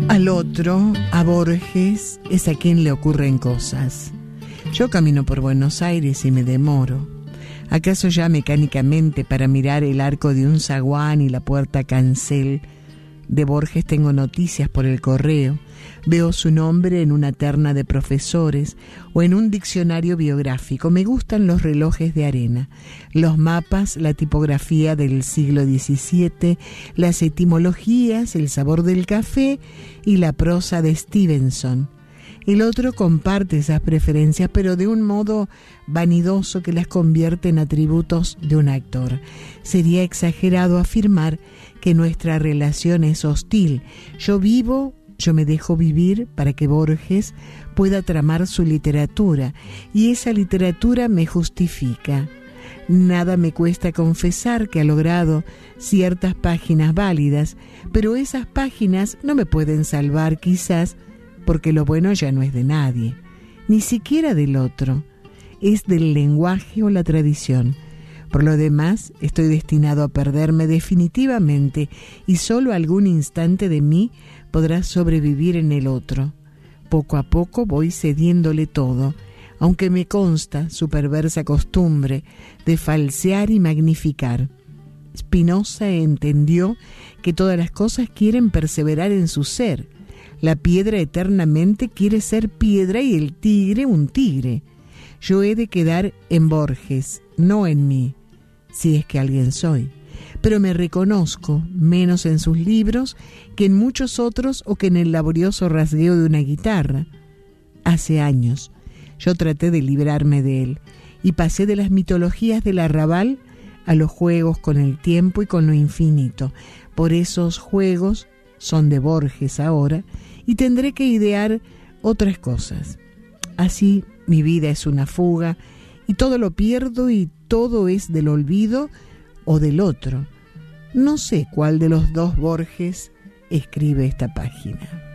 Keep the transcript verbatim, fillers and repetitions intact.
Al otro, a Borges, es a quien le ocurren cosas. Yo camino por Buenos Aires y me demoro. ¿Acaso ya mecánicamente para mirar el arco de un zaguán y la puerta cancel de Borges tengo noticias por el correo? Veo su nombre en una terna de profesores o en un diccionario biográfico. Me gustan los relojes de arena, los mapas, la tipografía del siglo diecisiete, las etimologías, el sabor del café y la prosa de Stevenson. El otro comparte esas preferencias, pero de un modo vanidoso que las convierte en atributos de un actor. Sería exagerado afirmar que nuestra relación es hostil. Yo vivo, yo me dejo vivir para que Borges pueda tramar su literatura, y esa literatura me justifica. Nada me cuesta confesar que ha logrado ciertas páginas válidas, pero esas páginas no me pueden salvar quizás porque lo bueno ya no es de nadie, ni siquiera del otro, es del lenguaje o la tradición. Por lo demás, estoy destinado a perderme definitivamente y solo algún instante de mí podrá sobrevivir en el otro. Poco a poco voy cediéndole todo, aunque me consta su perversa costumbre de falsear y magnificar. Spinoza entendió que todas las cosas quieren perseverar en su ser. La piedra eternamente quiere ser piedra y el tigre un tigre. Yo he de quedar en Borges, no en mí, si es que alguien soy. Pero me reconozco menos en sus libros que en muchos otros o que en el laborioso rasgueo de una guitarra. Hace años yo traté de librarme de él y pasé de las mitologías del arrabal a los juegos con el tiempo y con lo infinito. Por esos juegos son de Borges ahora y tendré que idear otras cosas. Así mi vida es una fuga y todo lo pierdo y todo es del olvido o del otro. No sé cuál de los dos Borges escribe esta página.